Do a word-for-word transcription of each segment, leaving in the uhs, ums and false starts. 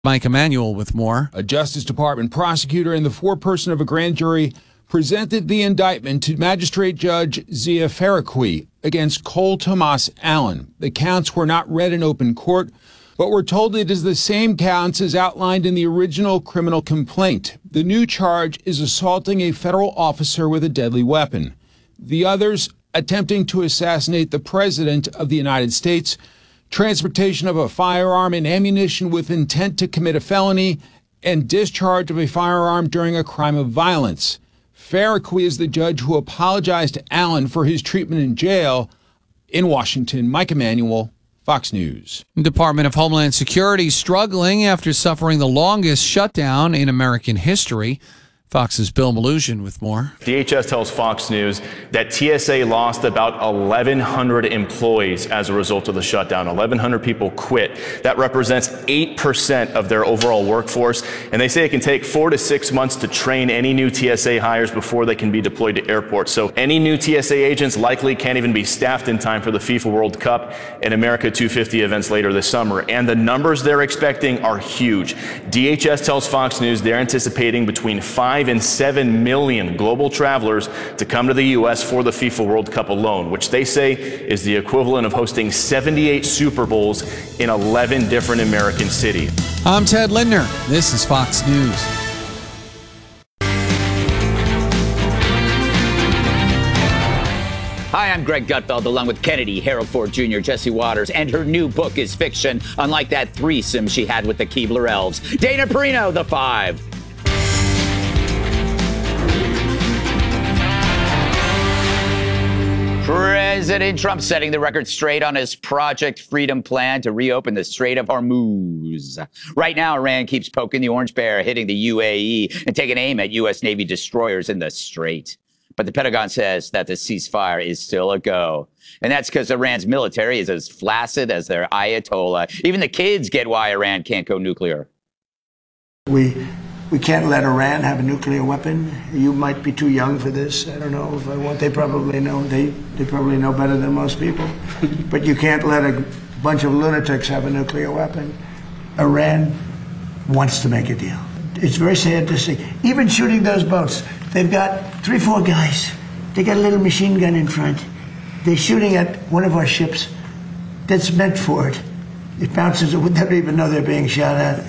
Mike Emanuel with more. A Justice Department prosecutor and the foreperson of a grand jury presented the indictment to Magistrate Judge Zia Faraqui against Cole Tomas Allen. The counts were not read in open court, but we're told it is the same counts as outlined in the original criminal complaint. The new charge is assaulting a federal officer with a deadly weapon. The others, attempting to assassinate the President of the United States, transportation of a firearm and ammunition with intent to commit a felony, and discharge of a firearm during a crime of violence. Faraqui is the judge who apologized to Allen for his treatment in jail. In Washington, Mike Emanuel, Fox News. Department of Homeland Security struggling after suffering the longest shutdown in American history. Fox's Bill Malugin with more. D H S tells Fox News that T S A lost about eleven hundred employees as a result of the shutdown. eleven hundred people quit. That represents eight percent of their overall workforce. And they say it can take four to six months to train any new T S A hires before they can be deployed to airports. So any new T S A agents likely can't even be staffed in time for the FIFA World Cup and America two fifty events later this summer. And the numbers they're expecting are huge. D H S tells Fox News they're anticipating between five and seven million global travelers to come to the U S for the FIFA World Cup alone, which they say is the equivalent of hosting seventy-eight Super Bowls in eleven different American cities. I'm Ted Lindner. This is Fox News. Hi, I'm Greg Gutfeld, along with Kennedy, Harold Ford Junior, Jesse Waters, and her new book is fiction, unlike that threesome she had with the Keebler Elves. Dana Perino, The Five. President Trump setting the record straight on his Project Freedom plan to reopen the Strait of Hormuz. Right now, Iran keeps poking the orange bear, hitting the U A E and taking aim at U S Navy destroyers in the Strait. But the Pentagon says that the ceasefire is still a go. And that's because Iran's military is as flaccid as their Ayatollah. Even the kids get why Iran can't go nuclear. We we can't let Iran have a nuclear weapon. You might be too young for this. I don't know if I want. They probably know. They they probably know better than most people. But you can't let a bunch of lunatics have a nuclear weapon. Iran wants to make a deal. It's very sad to see. Even shooting those boats, they've got three, four guys. They got a little machine gun in front. They're shooting at one of our ships that's meant for it. It bounces. They don't even know they're being shot at.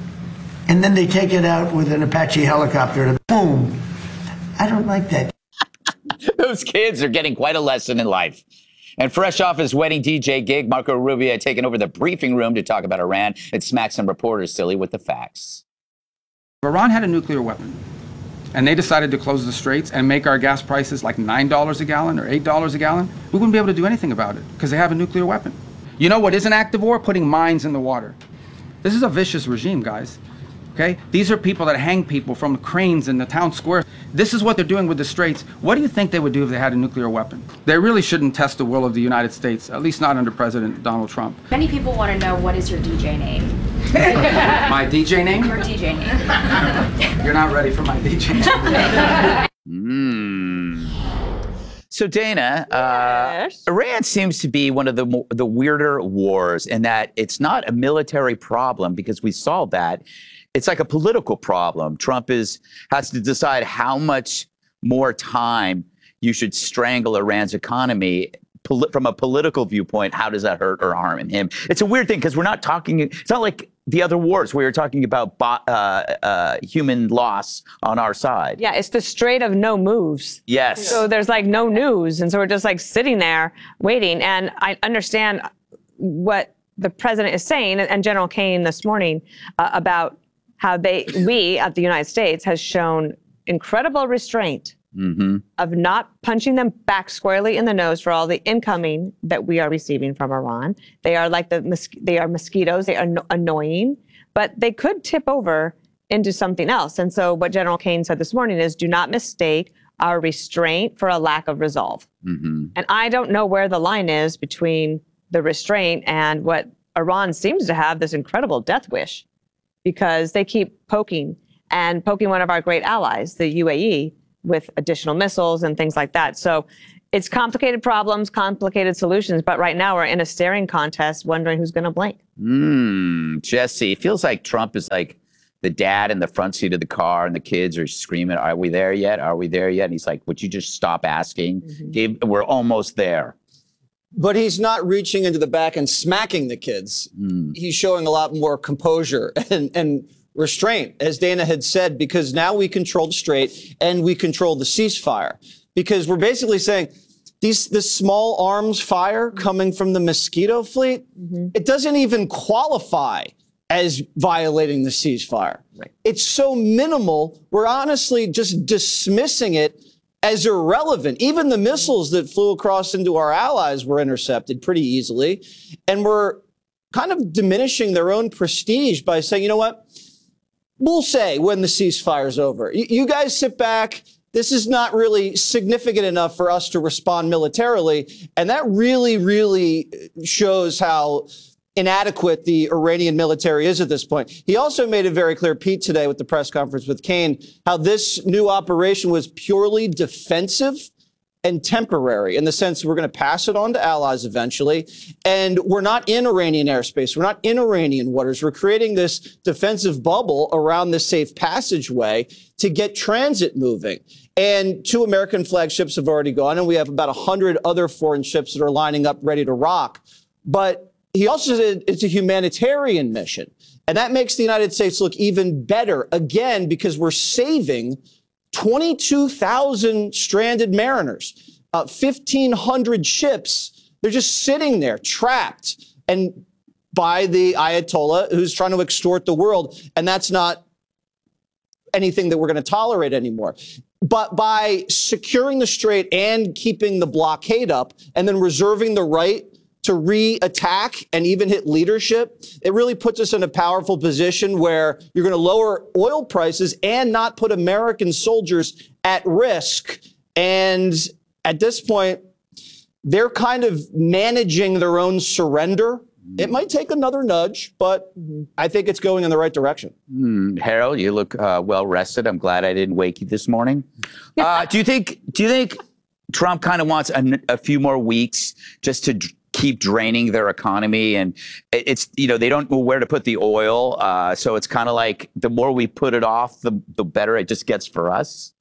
And then they take it out with an Apache helicopter and boom. I don't like that. Those kids are getting quite a lesson in life. And fresh off his wedding D J gig, Marco Rubio had taken over the briefing room to talk about Iran and smack some reporters silly with the facts. If Iran had a nuclear weapon and they decided to close the straits and make our gas prices like nine dollars a gallon or eight dollars a gallon, we wouldn't be able to do anything about it because they have a nuclear weapon. You know what is an act of war? Putting mines in the water. This is a vicious regime, guys. Okay? These are people that hang people from cranes in the town square. This is what they're doing with the straits. What do you think they would do if they had a nuclear weapon? They really shouldn't test the will of the United States, at least not under President Donald Trump. Many people want to know, what is your D J name? My D J name? Your D J name. You're not ready for my D J name. Hmm. So, Dana, Yes. uh, Iran seems to be one of the mo- the weirder wars in that it's not a military problem because we solved that. It's like a political problem. Trump is has to decide how much more time you should strangle Iran's economy. Poli- from a political viewpoint, how does that hurt or harm him? It's a weird thing because we're not talking, it's not like the other wars where you're talking about bo- uh, uh, human loss on our side. Yeah, it's the Strait of no moves. Yes. So there's like no news. And so we're just like sitting there waiting. And I understand what the president is saying, and General Kane this morning, uh, about how they, we at the United States has shown incredible restraint mm-hmm. of not punching them back squarely in the nose for all the incoming that we are receiving from Iran. They are like the, mos- they are mosquitoes. They are no- annoying, but they could tip over into something else. And so what General Kane said this morning is, do not mistake our restraint for a lack of resolve. Mm-hmm. And I don't know where the line is between the restraint and what Iran seems to have, this incredible death wish, because they keep poking and poking one of our great allies, the U A E, with additional missiles and things like that. So it's complicated problems, complicated solutions. But right now we're in a staring contest, wondering who's going to blink. Mm, Jesse, it feels like Trump is like the dad in the front seat of the car, and the kids are screaming, "Are we there yet? Are we there yet?" And he's like, "Would you just stop asking? Mm-hmm. We're almost there." But he's not reaching into the back and smacking the kids. Mm. He's showing a lot more composure and, and restraint, as Dana had said, because now we control the Strait and we control the ceasefire. Because we're basically saying these this small arms fire coming from the Mosquito fleet, mm-hmm. it doesn't even qualify as violating the ceasefire. Right. It's so minimal, we're honestly just dismissing it as irrelevant. Even the missiles that flew across into our allies were intercepted pretty easily. And we're kind of diminishing their own prestige by saying, you know what? We'll say when the ceasefire's over. You, you guys sit back. This is not really significant enough for us to respond militarily. And that really, really shows how inadequate the Iranian military is at this point. He also made it very clear, Pete, today with the press conference with Kane, how this new operation was purely defensive and temporary in the sense we're going to pass it on to allies eventually. And we're not in Iranian airspace. We're not in Iranian waters. We're creating this defensive bubble around this safe passageway to get transit moving. And two American flagships have already gone, and we have about one hundred other foreign ships that are lining up ready to rock. But he also said it's a humanitarian mission. And that makes the United States look even better, again, because we're saving twenty-two thousand stranded mariners, uh, fifteen hundred ships. They're just sitting there, trapped, and by the Ayatollah who's trying to extort the world. And that's not anything that we're going to tolerate anymore. But by securing the Strait and keeping the blockade up and then reserving the right to re-attack and even hit leadership, it really puts us in a powerful position where you're going to lower oil prices and not put American soldiers at risk. And at this point, they're kind of managing their own surrender. It might take another nudge, but I think it's going in the right direction. Mm, Harold, you look uh, well rested. I'm glad I didn't wake you this morning. Uh, do you think? Do you think Trump kind of wants a, a few more weeks just to keep draining their economy? And it's, you know, they don't know where to put the oil. Uh, so it's kind of like the more we put it off, the, the better it just gets for us.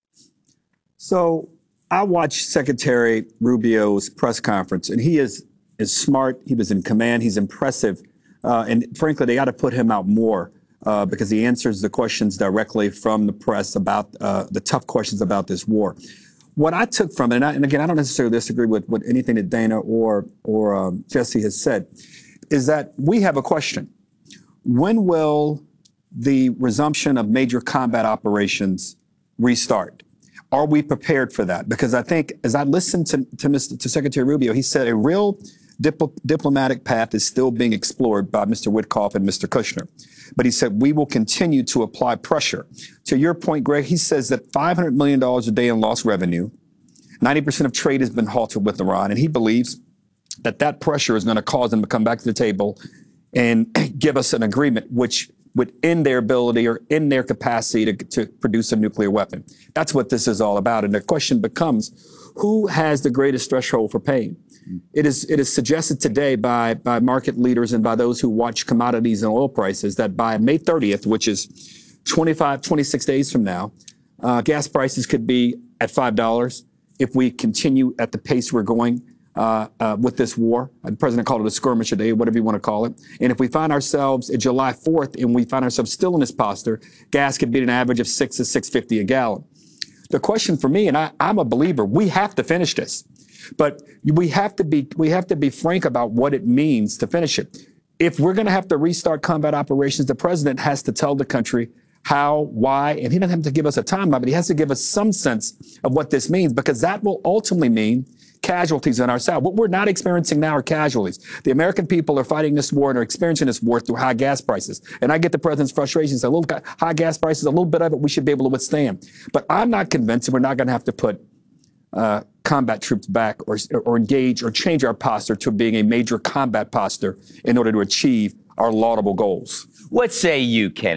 So I watched Secretary Rubio's press conference, and he is, is smart. He was in command. He's impressive. Uh, and frankly, they got to put him out more uh, because he answers the questions directly from the press about uh, the tough questions about this war. What I took from it, and, I, and again, I don't necessarily disagree with, with anything that Dana or or um, Jesse has said, is that we have a question. When will the resumption of major combat operations restart? Are we prepared for that? Because I think, as I listened to to, Mister to Secretary Rubio, he said a real dipl- diplomatic path is still being explored by Mister Witkoff and Mister Kushner. But he said, we will continue to apply pressure. To your point, Greg, he says that five hundred million dollars a day in lost revenue, ninety percent of trade has been halted with Iran, and he believes that that pressure is going to cause them to come back to the table and give us an agreement which would end their ability or end their capacity to, to produce a nuclear weapon. That's what this is all about. And the question becomes, who has the greatest threshold for pain? It is it is suggested today by, by market leaders and by those who watch commodities and oil prices that by May thirtieth, which is twenty-five, twenty-six days from now, uh, gas prices could be at five dollars if we continue at the pace we're going uh, uh, with this war. The president called it a skirmish a day, whatever you want to call it. And if we find ourselves at July fourth and we find ourselves still in this posture, gas could be an average of six to six fifty a gallon. The question for me, and I, I'm a believer, we have to finish this. But we have to be we have to be frank about what it means to finish it. If we're going to have to restart combat operations, the president has to tell the country how, why, and he doesn't have to give us a timeline, but he has to give us some sense of what this means, because that will ultimately mean casualties on our side. What we're not experiencing now are casualties. The American people are fighting this war and are experiencing this war through high gas prices. And I get the president's frustrations. A little high gas prices, a little bit of it we should be able to withstand. But I'm not convinced that we're not going to have to put uh, combat troops back or, or engage or change our posture to being a major combat posture in order to achieve our laudable goals. What say you, Kennedy?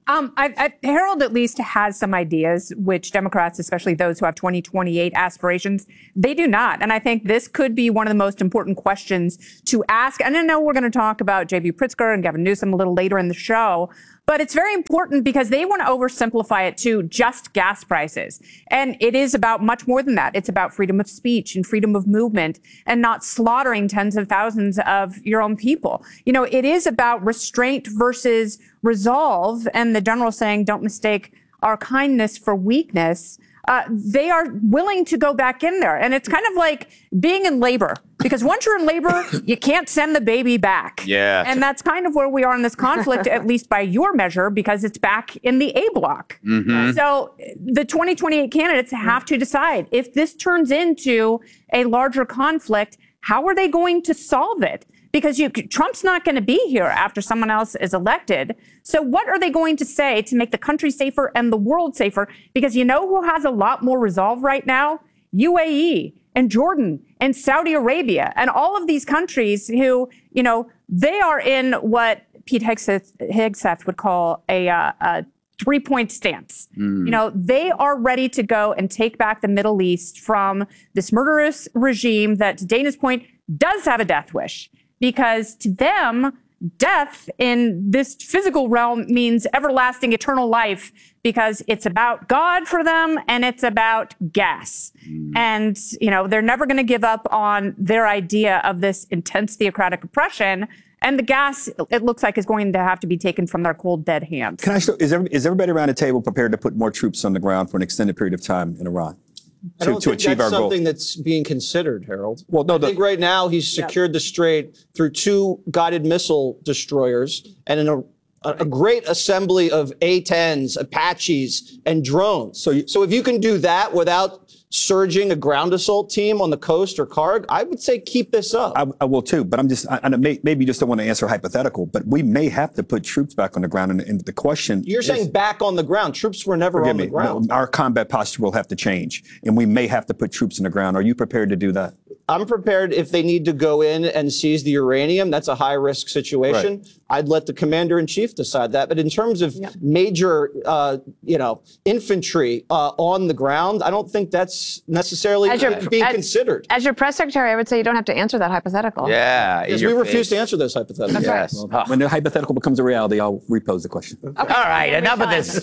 Um, I, I, Harold at least has some ideas, which Democrats, especially those who have twenty twenty-eight aspirations, they do not. And I think this could be one of the most important questions to ask. And I know we're going to talk about J B Pritzker and Gavin Newsom a little later in the show, but it's very important because they want to oversimplify it to just gas prices. And it is about much more than that. It's about freedom of speech and freedom of movement and not slaughtering tens of thousands of your own people. You know, it is about restraint versus resolve. And the general saying, don't mistake our kindness for weakness. Uh, they are willing to go back in there. And it's kind of like being in labor, because once you're in labor, you can't send the baby back. Yeah. And that's kind of where we are in this conflict, at least by your measure, because it's back in the A block. Mm-hmm. So the twenty twenty-eight candidates have to decide if this turns into a larger conflict, how are they going to solve it? Because you, Trump's not going to be here after someone else is elected. So what are they going to say to make the country safer and the world safer? Because you know who has a lot more resolve right now? U A E and Jordan and Saudi Arabia and all of these countries who, you know, they are in what Pete Hegseth, Hegseth would call a, uh, a three-point stance. Mm. You know, they are ready to go and take back the Middle East from this murderous regime that, to Dana's point, does have a death wish. Because to them, death in this physical realm means everlasting, eternal life, because it's about God for them and it's about gas. Mm. And, you know, they're never going to give up on their idea of this intense theocratic oppression. And the gas, it looks like, is going to have to be taken from their cold, dead hands. Can I show, is, every, is everybody around the table prepared to put more troops on the ground for an extended period of time in Iran? I To, don't to think achieve that's our something goal. that's being considered, Harold. Well, no, I the, think right now he's secured yeah. the strait through two guided missile destroyers and in a, a, a great assembly of A tens, Apaches, and drones. So, you, so if you can do that without surging a ground assault team on the coast or Karg, I would say keep this up. I, I will too, but I'm just, I, I may, maybe you just don't want to answer hypothetical, but we may have to put troops back on the ground. And, and the question You're is, saying back on the ground. Troops were never on me, the ground. No, our combat posture will have to change, and we may have to put troops on the ground. Are you prepared to do that? I'm prepared if they need to go in and seize the uranium. That's a high-risk situation. Right. I'd let the commander-in-chief decide that. But in terms of yeah. major, uh, you know, infantry uh, on the ground, I don't think that's necessarily as your, being as, considered. As your press secretary, I would say you don't have to answer that hypothetical. Yeah. Because we refuse face. to answer those hypotheticals. Yes. Well, oh. When the hypothetical becomes a reality, I'll repose the question. Okay. All right, enough of this.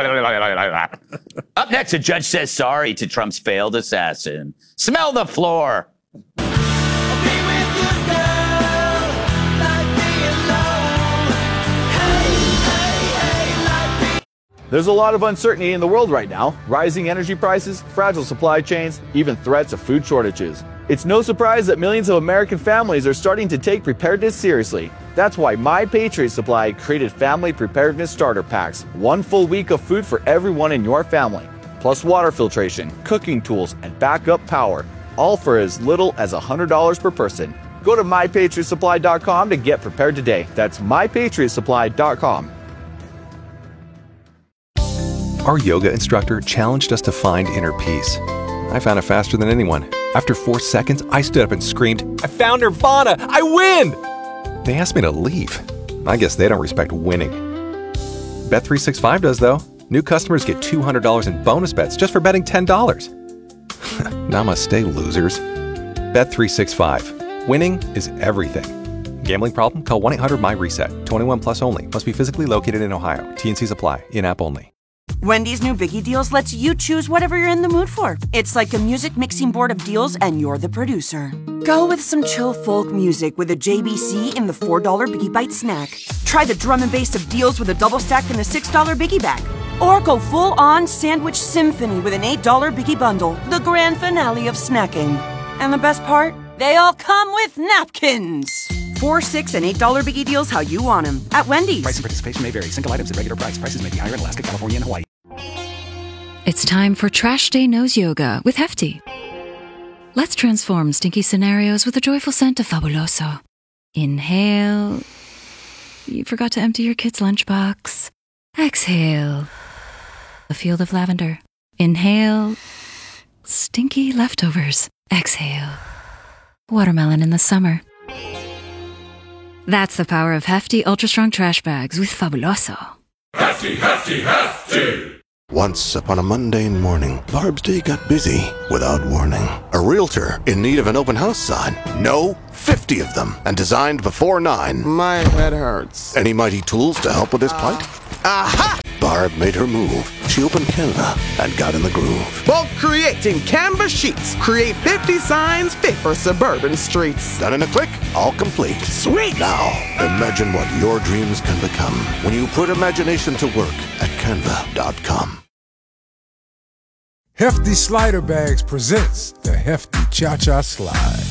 Up next, a judge says sorry to Trump's failed assassin. Smell the floor. There's a lot of uncertainty in the world right now. Rising energy prices, fragile supply chains, even threats of food shortages. It's no surprise that millions of American families are starting to take preparedness seriously. That's why My Patriot Supply created Family Preparedness Starter Packs. One full week of food for everyone in your family. Plus water filtration, cooking tools, and backup power. All for as little as one hundred dollars per person. Go to my patriot supply dot com to get prepared today. That's my patriot supply dot com. Our yoga instructor challenged us to find inner peace. I found it faster than anyone. After four seconds, I stood up and screamed, "I found Nirvana! I win!" They asked me to leave. I guess they don't respect winning. Bet three sixty-five does, though. New customers get two hundred dollars in bonus bets just for betting ten dollars. Namaste, losers. Bet three sixty-five. Winning is everything. Gambling problem? Call one eight hundred my reset. twenty-one plus only. Must be physically located in Ohio. T and Cs apply. In-app only. Wendy's new Biggie Deals lets you choose whatever you're in the mood for. It's like a music mixing board of deals, and you're the producer. Go with some chill folk music with a J B C in the four dollar Biggie Bite snack. Try the drum and bass of deals with a double stack in the six dollar Biggie Bag. Or go full-on sandwich symphony with an eight dollar Biggie Bundle, the grand finale of snacking. And the best part? They all come with napkins. Four, six, and eight dollar Biggie Deals how you want them at Wendy's. Price and participation may vary. Single items at regular price. Prices may be higher in Alaska, California, and Hawaii. It's time for Trash Day Nose Yoga with Hefty. Let's transform stinky scenarios with a joyful scent of Fabuloso. Inhale. You forgot to empty your kid's lunchbox. Exhale. A field of lavender. Inhale. Stinky leftovers. Exhale. Watermelon in the summer. That's the power of Hefty Ultra Strong Trash Bags with Fabuloso. Hefty, hefty, hefty! Once upon a mundane morning, Barb's day got busy without warning. A realtor in need of an open house sign. No, fifty of them, and designed before nine. My head hurts. Any mighty tools to help with this plight? Aha! Barb made her move. She opened Canva and got in the groove. Bulk creating Canva sheets. Create fifty signs fit for suburban streets. Done in a click, all complete. Sweet! Now, imagine what your dreams can become when you put imagination to work at canva dot com. Hefty Slider Bags presents the Hefty Cha-Cha Slide.